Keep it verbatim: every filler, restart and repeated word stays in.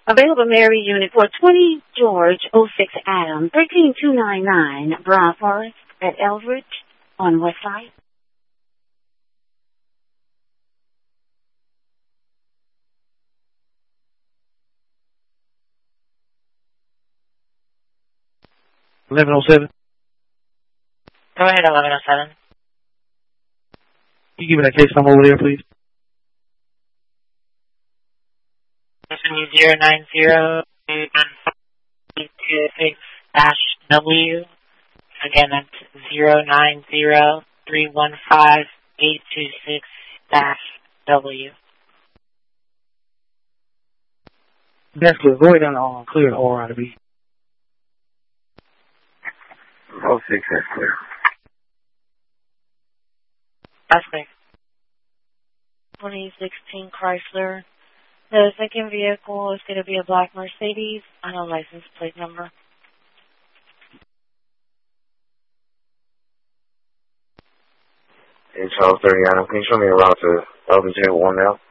Available Mary unit for twenty George oh six Adam, thirteen two nine nine, Brown Forest at Eldridge on West Side. eleven oh seven. Go ahead, eleven oh seven. Can you give me that case number over there, please? zero nine zero two two six W. Again, that's zero nine zero three one five eight two six W. That's good. Go ahead and uh, clear the R out of me. oh six, that's clear. That's clear. twenty sixteen Chrysler. The second vehicle is going to be a black Mercedes on a license plate number. Hey, Charles thirty, Adam, can you show me a route to L B J one now?